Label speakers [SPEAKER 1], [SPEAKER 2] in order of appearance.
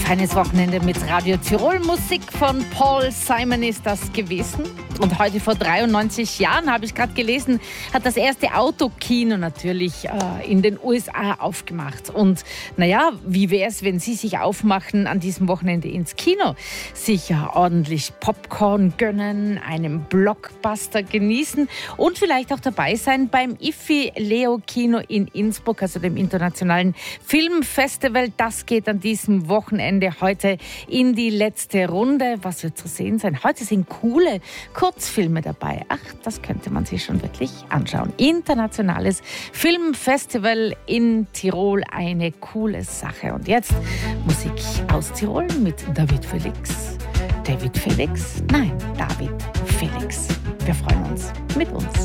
[SPEAKER 1] Feines Wochenende mit Radio Tirol. Musik von Paul Simon ist das gewesen. Und heute vor 93 Jahren, habe ich gerade gelesen, hat das erste Autokino natürlich in den USA aufgemacht. Und naja, wie wäre es, wenn Sie sich aufmachen an diesem Wochenende ins Kino? Sicher ordentlich Popcorn gönnen, einen Blockbuster genießen und vielleicht auch dabei sein beim IFFI Leo Kino in Innsbruck, also dem internationalen Filmfestival. Das geht an diesem Wochenende heute in die letzte Runde. Was wird zu sehen sein? Heute sind coole Kurzfilme dabei. Ach, das könnte man sich schon wirklich anschauen. Internationales Filmfestival in Tirol, eine coole Sache. Und jetzt Musik aus Tirol mit David Felix. David Felix? Nein, David Felix. Wir freuen uns mit uns.